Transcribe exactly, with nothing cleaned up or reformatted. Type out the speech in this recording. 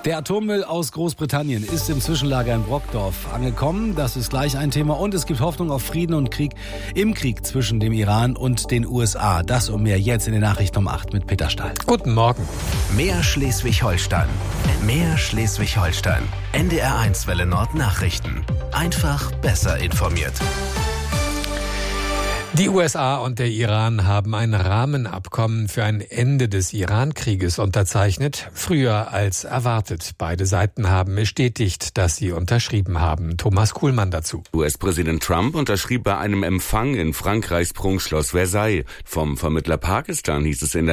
Der Atommüll aus Großbritannien ist im Zwischenlager in Brockdorf angekommen. Das ist gleich ein Thema. Und es gibt Hoffnung auf Frieden und Krieg im Krieg zwischen dem Iran und den U S A. Das und mehr jetzt in den Nachrichten um acht mit Peter Stahl. Guten Morgen. Mehr Schleswig-Holstein. Mehr Schleswig-Holstein. N D R eins Welle Nord Nachrichten. Einfach besser informiert. Die U S A und der Iran haben ein Rahmenabkommen für ein Ende des Iran-Krieges unterzeichnet, früher als erwartet. Beide Seiten haben bestätigt, dass sie unterschrieben haben. Thomas Kuhlmann dazu. U S-Präsident Trump unterschrieb bei einem Empfang in Frankreichs Prunkschloss Versailles. Vom Vermittler Pakistan hieß es in der